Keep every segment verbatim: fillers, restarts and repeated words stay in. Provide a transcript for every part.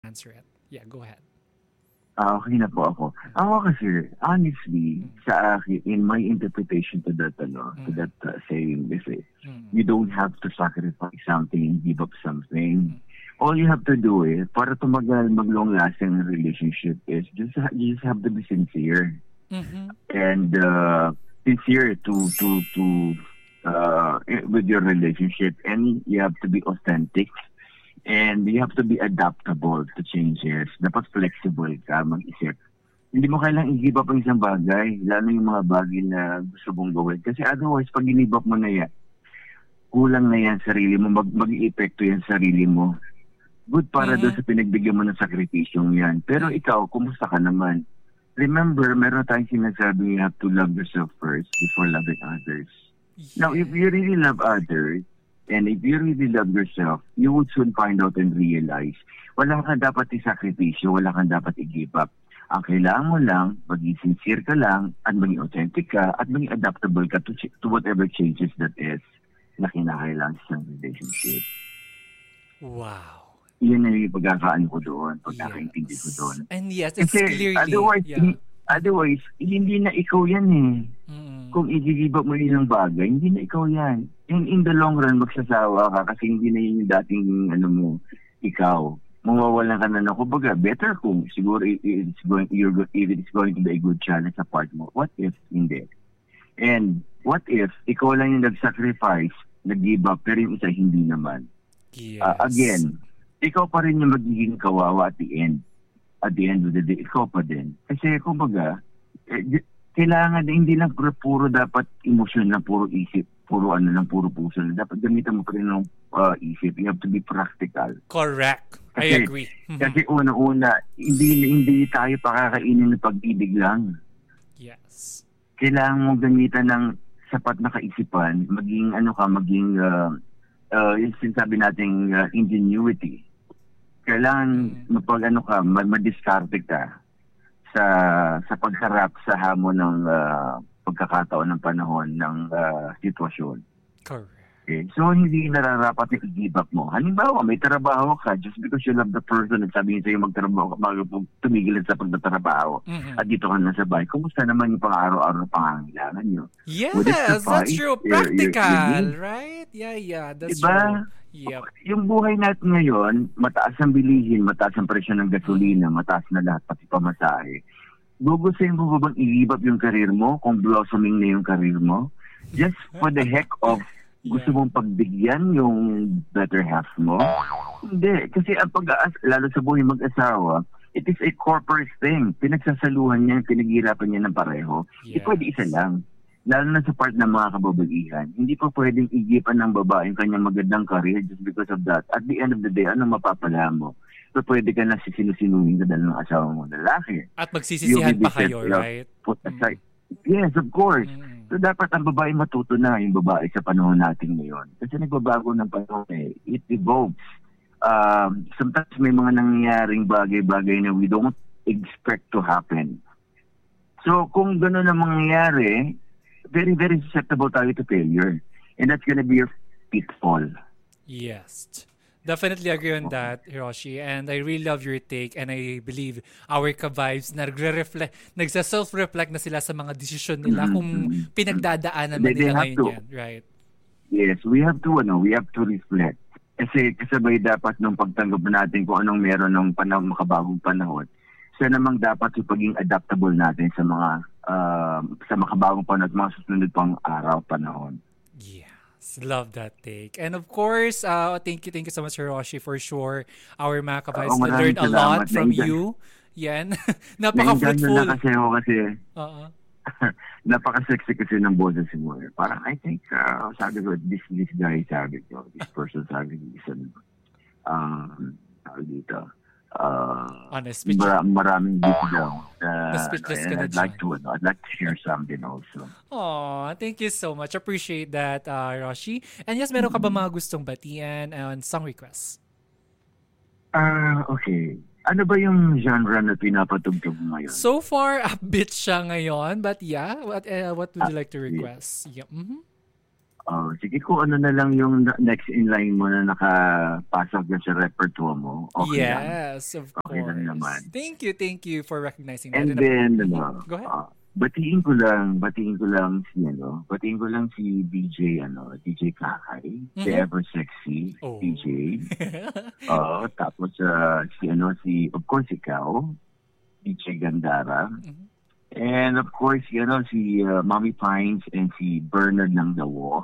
answer it. Yeah, go ahead. Ah, okay na po ako. Ako kasi, honestly, Mm. sa akin, in my interpretation to that, ano, to Mm. that uh, saying, this is, Mm. you don't have to sacrifice something and give up something. Mm. All you have to do is, para tumagal, mag-long-lasting relationship is, just ha- you just have to be sincere. Mm-hmm. And uh, sincere to, to, to, uh, with your relationship. And you have to be authentic. And you have to be adaptable to changes. Dapat flexible ka, mag-isip. Hindi mo kailangang i-give up ang isang bagay, lalo yung mga bagay na gusto mong gawin. Kasi otherwise, pag i-give up mo na yan, kulang na yan sarili mo, mag- mag-i-epekto yan sarili mo. Good para Mhm. doon sa pinagbigyan mo ng sakripisyong yan. Pero ikaw, kumusta ka naman? Remember, meron tayong sinasabi, you have to love yourself first before loving others. Now, if you really love others, and if you really love yourself, you would soon find out and realize, wala kang dapat isakripisyo, wala kang dapat i-give up. Ang kailangan mo lang, maging sincere ka lang, at maging authentic ka, at maging adaptable ka to, ch- to whatever changes that is na kinakailangan sa isang relationship. Wow. Yun na yung pagkakaan ko doon, Yes. pagkakaintindi ko doon. And yes, it's Kasi clearly. otherwise, Yeah. hin- otherwise, hindi na ikaw yan eh. Mm. Kung i-give up mo yun ng bagay, hindi na ikaw yan. In, in the long run, magsasawa ka kasi hindi na yun yung dating ano mo, ikaw. Mawawalan ka na na, kumbaga, better kung siguro i- i- it's going, you're, go- if it's going to be a good challenge sa part mo. What if hindi? And what if ikaw lang yung nag-sacrifice, nag-give up, pero yung isa hindi naman? Yes. Uh, again, ikaw pa rin yung magiging kawawa at the end. At the end of the day, ikaw pa din. Kasi kumbaga, eh, di- kailangan hindi lang puro, puro dapat emosyon na puro isip, puro ano lang, puro puso. Dapat gamitan mo pa rin ng uh, isip. You have to be practical. Correct. I Kasi- agree. Mhm. Kasi una-una, hindi hindi tayo pakakainin ng pag-ibig lang. Yes. Kailangan mo gamitan ng sapat na kaisipan, maging ano ka, maging uh, uh, yung sinasabi nating uh, ingenuity. Kailangan Mm. mapag ano ka, ma- madiskarte ka sa sa pagharap sa hamon ng uh, pagkakataon ng panahon ng uh, sitwasyon. Correct. Okay? So, hindi nararapat na i-give up mo. Halimbawa, may trabaho ka just because you love the person at sabihin sa'yo magtrabaho ka, mag- tumigil sa pagtatrabaho. Mhm. At dito ka na sa bahay. Kumusta naman yung pang-araw-araw na pangangailangan nyo? Would it Yes, suffice that's true. your- your- your Practical, need? right? Yeah, yeah, that's Diba? true. Yep. Yung buhay natin ngayon, mataas ang bilihin, mataas ang presyo ng gasolina, mataas na lahat, pati pamasahe. Gugustuhin mo ba bang i-give up yung karir mo kung blossoming na yung karir mo? Just for the heck of gusto Yeah. mong pagbigyan yung better half mo? Hindi. Kasi ang pag-aas, lalo sa buhay mag-asawa, it is a corporate thing. Pinagsasaluhan niya, pinaghirapan niya ng pareho. Hindi Yes. pwede isa lang. Lalo na sa part ng mga kababaihan. Hindi pa pwedeng igipan ng babae yung kanyang magandang career just because of that. At the end of the day, ano mapapala mo? So pwede ka na sisinusinuhin ka dahil ng asawa mo lalaki. At magsisisihan You pa kayo, will be set, right? Put aside. Yes, of course. Mm. So dapat ang babae matuto na, yung babae sa panahon natin ngayon. Kasi nagbabago ng panahon eh. It evolves. Um, sometimes may mga nangyayaring bagay-bagay na we don't expect to happen. So kung gano'n ang mangyayari, very, very susceptible tayo to failure. And that's gonna be your pitfall. Yes. Definitely agree on that, Hiroshi. And I really love your take, and I believe our ka-vibes na nagre-reflect, nagsa-self-reflect na sila sa mga desisyon nila Mhm. kung pinagdadaanan man They- they nila have ngayon to. yan. Right. Yes, we have to, ano, we have to reflect. Kasi kasabay dapat nung pagtanggap natin kung anong meron ng panahon, makabagong panahon, siya namang dapat yung paging adaptable natin sa mga uh, sa makabagong panahon at mga susunod pang araw, panahon. Yes. Love that take. And of course, uh, thank you, thank you so much, Hiroshi, for sure. Our mga ka-vibes Oo, na maraming learned a lot salamat. from Naingan- you. Yan. Nainganyo Napaka-fruitful. na kasi ako kasi Oo. napaka-sexy kasi ng boses mo. eh. Parang I think, uh, sabi ko, this this guy, sabi ko, this person, sabi ko, isang, um, sabi dito, uh, On a speech. mara- maraming dito daw. Uh, Na-speechless ka and na I'd like dyan. to, ano, I'd like to share something also. Aw, thank you so much. Appreciate that, uh, Hiroshi. And yes, meron ka ba mga gustong batian and song requests? Ah, okay. Ano ba yung genre na pinapatugtog mo ngayon? So far, upbeat siya ngayon. But yeah, what uh, what would you like to request? Yeah. Mm-hmm. Oh, sige ko ano na lang yung na- next in line mo na nakapasok dyan sa repertoire mo. Okay lang. Yes, of Okay lang course. naman. Thank you, thank you for recognizing that. And And, then, Mhm. ano, Go ahead. ah, batiin ko lang, batiin ko lang si, ano, batiin ko lang si D J, ano, D J Kakay, si Mhm. Ever Sexy, Oh. D J. Oo, tapos ah, si, ano, si, of course, ikaw, D J Gandara. Mhm. And of course, you know, si uh, Mommy Pines and si Bernard ng Dawo.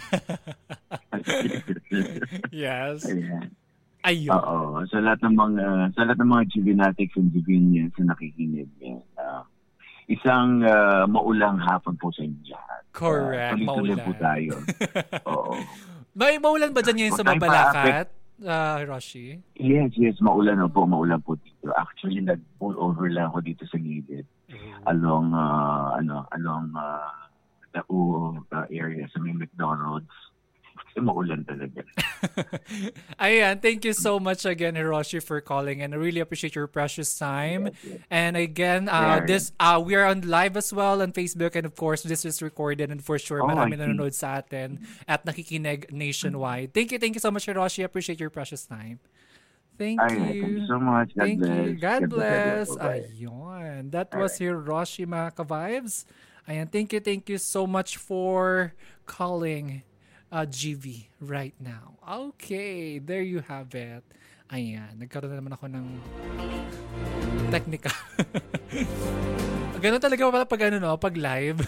Yes. Ayan. Ayun. Oo. Sa lahat ng mga, sa lahat ng mga Juvenatics and Juvenians na nakikinig niya. Uh, isang uh, maulang hapon po sa inyo lahat. Correct, Uh, tuloy-tuloy maulan. po tayo. Oo. May maulan ba dyan ngayon sa Huwag tayong Mabalacat, uh, Roshi? Yes, yes. Maulan na po. Maulan po dito. Actually, nag-pull over lang ako dito sa gilid. Along, uh, ano, along uh, the uh, area sa may McDonald's. Kasi maulan talaga. Ayan, thank you so much again, Hiroshi, for calling, and I really appreciate your precious time. Yes, yes. And again, uh, Yeah, this uh, we are on live as well on Facebook, and of course, this is recorded, and for sure, Oh, marami I see. nanonood sa atin at nakikinig nationwide. Thank you, thank you so much, Hiroshi. I appreciate your precious time. Thank Ay, you. thank you so much. God Thank bless. you. God bless. Bye-bye. Ayun. That was Hiroshi, mga ka-vibes. Ayan, thank you, thank you so much for calling uh, G V right now. Okay, there you have it. Ayan, nagkaroon na naman ako ng technical. Ganun talaga pala pag ano, no? Pag live.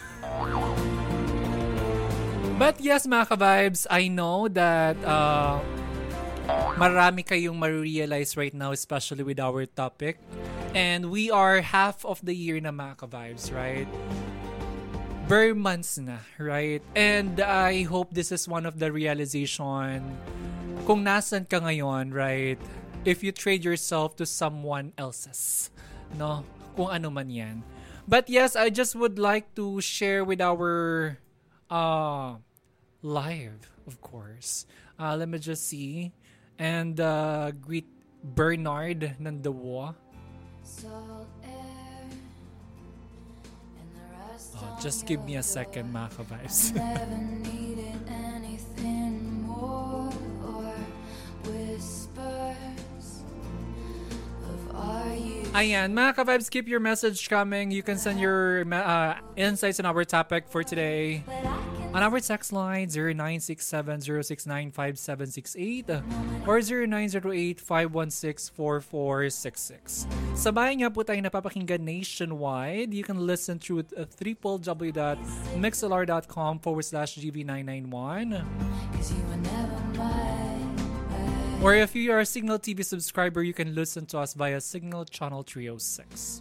But yes, mga ka-vibes, I know that uh, marami kayong ma-realize right now, especially with our topic. And we are half of the year na, mga ka-vibes, right? Bare months na, right? And I hope this is one of the realization kung nasan ka ngayon, right? If you trade yourself to someone else's, no? Kung ano man yan. But yes, I just would like to share with our uh, live, of course. Uh, let me just see. And uh, greet Bernard Nandawa. Oh, just give me a second, mga ka-vibes. Ayan, mga ka-vibes, keep your message coming. You can send your uh, insights on our topic for today on our text line zero nine six seven zero six nine five seven six eight or zero nine zero eight five one six four four six six. Sabayan nga po tayo napapakinggan nationwide. You can listen through uh, www.mixlr.com forward slash GV991. Or if you are a Signal T V subscriber, you can listen to us via Signal Channel three oh six.